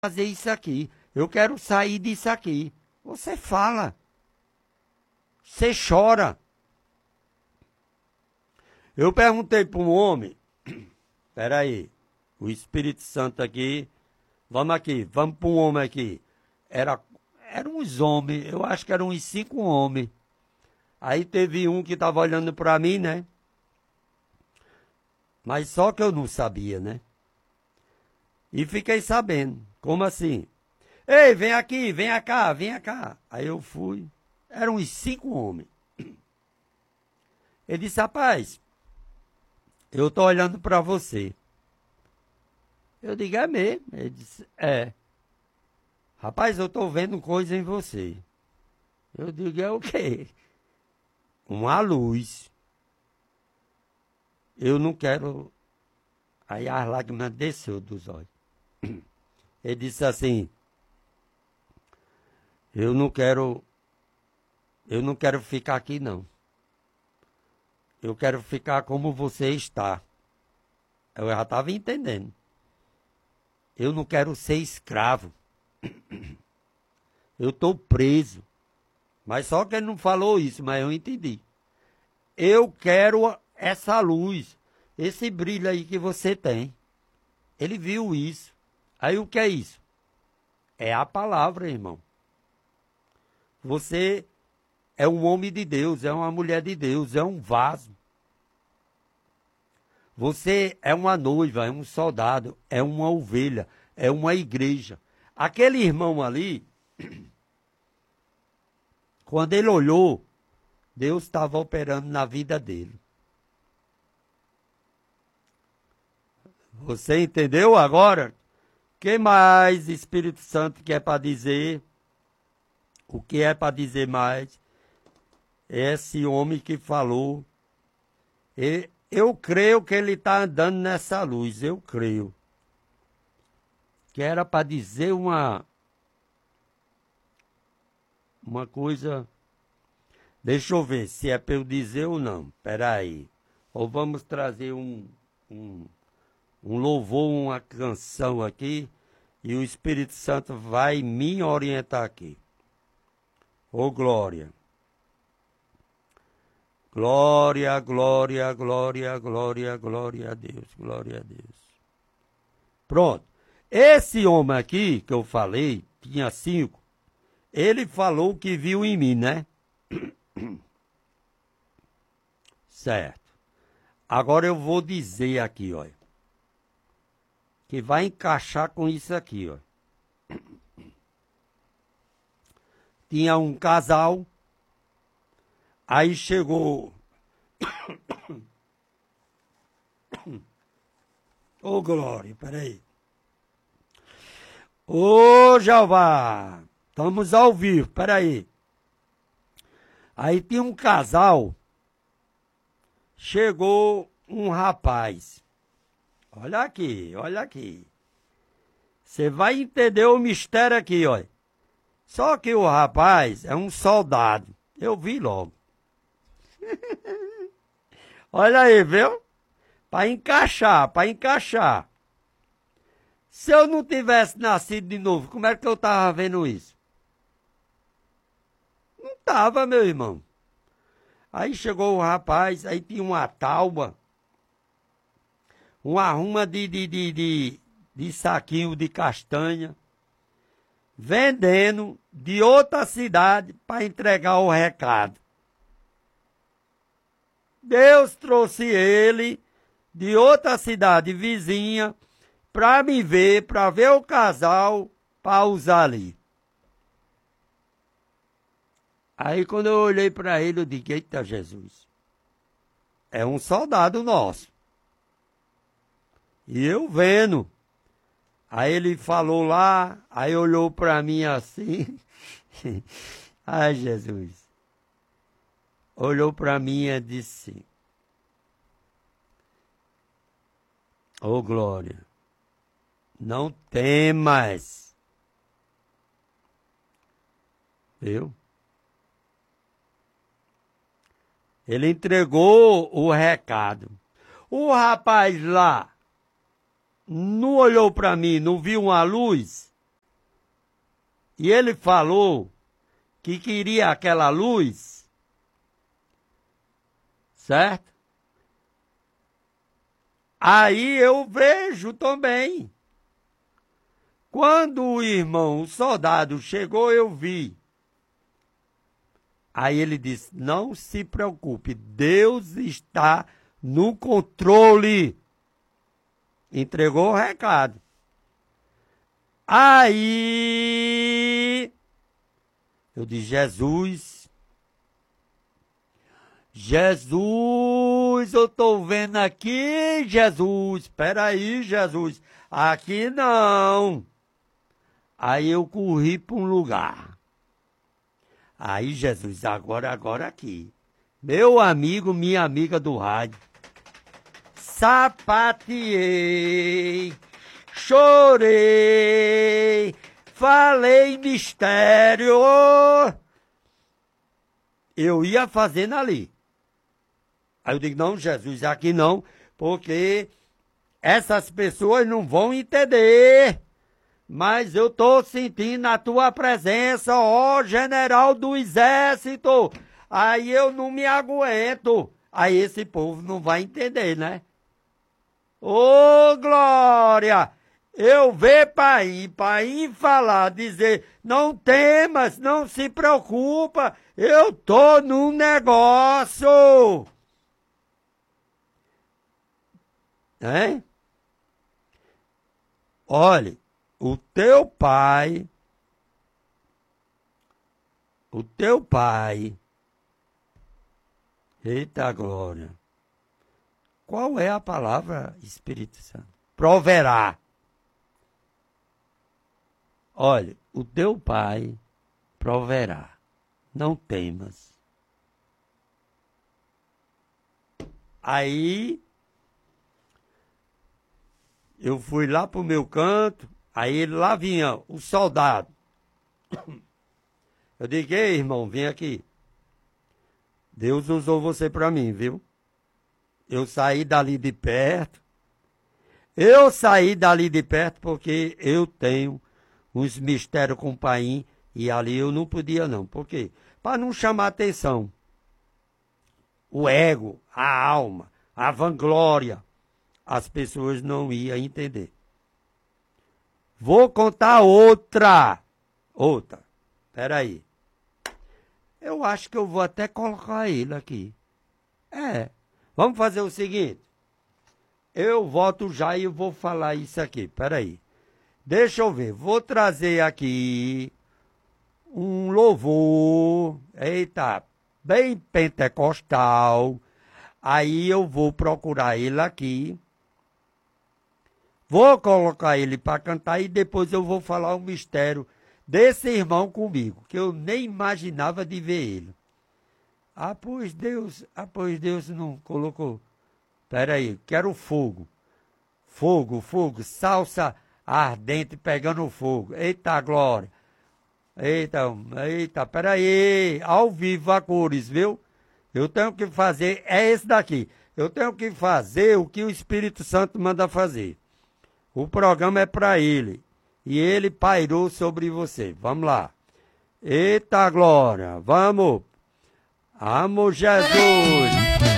fazer isso aqui. Eu quero sair disso aqui. Você fala. Você chora. Eu perguntei para um homem, peraí, o Espírito Santo aqui, vamos para um homem aqui. Eram uns homens, eu acho que eram uns 5 homens. Aí teve um que estava olhando para mim, né? Mas só que eu não sabia, né? E fiquei sabendo. Como assim? Ei, vem aqui, vem cá, vem cá. Aí eu fui. Eram uns 5 homens. Ele disse, rapaz, eu tô olhando para você. Eu digo, é mesmo? Ele disse, é. Rapaz, eu tô vendo coisa em você. Eu digo, é o quê? Uma luz. Eu não quero... Aí as lágrimas desceu dos olhos. Ele disse assim, eu não quero ficar aqui não. Eu quero ficar como você está. Eu já estava entendendo. Eu não quero ser escravo. Eu estou preso. Mas só que ele não falou isso, mas eu entendi. Eu quero essa luz, esse brilho aí que você tem. Ele viu isso. Aí o que é isso? É a palavra, irmão. Você é um homem de Deus, é uma mulher de Deus, é um vaso. Você é uma noiva, é um soldado, é uma ovelha, é uma igreja. Aquele irmão ali, quando ele olhou, Deus estava operando na vida dele. Você entendeu agora? O que mais Espírito Santo quer para dizer? O que é para dizer mais? Esse homem que falou. Eu creio que ele está andando nessa luz, eu creio. Que era para dizer uma coisa. Deixa eu ver se é para eu dizer ou não. Espera aí. Ou vamos trazer um louvor, uma canção aqui. E o Espírito Santo vai me orientar aqui. Ô glória. Glória, glória, glória, glória, glória a Deus, glória a Deus. Pronto. Esse homem aqui que eu falei, tinha 5, ele falou que viu em mim, né? Certo. Agora eu vou dizer aqui, olha. Que vai encaixar com isso aqui, ó. Tinha um casal. Aí chegou... Ô, Glória, peraí. Ô, Jeová, estamos ao vivo, peraí. Aí tinha um casal, chegou um rapaz. Olha aqui, olha aqui. Você vai entender o mistério aqui, ó. Só que o rapaz é um soldado. Eu vi logo. Olha aí, viu? Para encaixar, para encaixar. Se eu não tivesse nascido de novo, como é que eu tava vendo isso? Não tava, meu irmão. Aí chegou o rapaz, aí tinha uma tauba, uma arruma de saquinho de castanha, vendendo de outra cidade para entregar o recado. Deus trouxe ele de outra cidade vizinha para me ver, para ver o casal, para usar ali. Aí quando eu olhei para ele, eu disse, eita Jesus, é um soldado nosso. E eu vendo. Aí ele falou lá, aí olhou para mim assim. Ai, Jesus. Olhou para mim e disse, ô glória, não temas. Viu? Ele entregou o recado. O rapaz lá não olhou para mim, não viu uma luz? E ele falou que queria aquela luz, certo? Aí eu vejo também. Quando o irmão, o soldado, chegou, eu vi. Aí ele disse, não se preocupe, Deus está no controle. Entregou o recado. Aí eu disse, Jesus, eu estou vendo aqui, Jesus. Espera aí, Jesus. Aqui não. Aí eu corri para um lugar. Aí, Jesus, agora aqui. Meu amigo, minha amiga do rádio. Sapateei, chorei, falei mistério. Eu ia fazendo ali. Aí eu digo, não, Jesus, aqui não, porque essas pessoas não vão entender. Mas eu estou sentindo a tua presença, ó general do exército. Aí eu não me aguento. Aí esse povo não vai entender, né? Ô, glória! Eu ver pai falar, dizer, não temas, não se preocupa, eu tô num negócio. Hein? Olhe, o teu pai, eita glória, qual é a palavra, Espírito Santo? Proverá. Olha, o teu pai proverá, não temas. Aí, eu fui lá pro meu canto, aí lá vinha o soldado. Eu digo, ei, irmão, vem aqui. Deus usou você para mim, viu? Eu saí dali de perto. Eu saí dali de perto porque eu tenho uns mistérios com o pai e ali eu não podia não. Por quê? Para não chamar atenção. O ego, a alma, a vanglória, as pessoas não iam entender. Vou contar outra. Peraí. Eu acho que eu vou até colocar ele aqui. Vamos fazer o seguinte. Eu volto já e vou falar isso aqui. Peraí. Deixa eu ver. Vou trazer aqui um louvor. Eita, bem pentecostal. Aí eu vou procurar ele aqui. Vou colocar ele para cantar e depois eu vou falar um mistério desse irmão comigo, que eu nem imaginava de ver ele. Pois Deus não colocou. Peraí, quero fogo. Fogo, salsa ardente pegando fogo. Eita glória. Eita, peraí, ao vivo a cores, viu? Eu tenho que fazer, esse daqui. Eu tenho que fazer o que o Espírito Santo manda fazer. O programa é para ele. E ele pairou sobre você. Vamos lá. Eita glória. Vamos. Amo Jesus.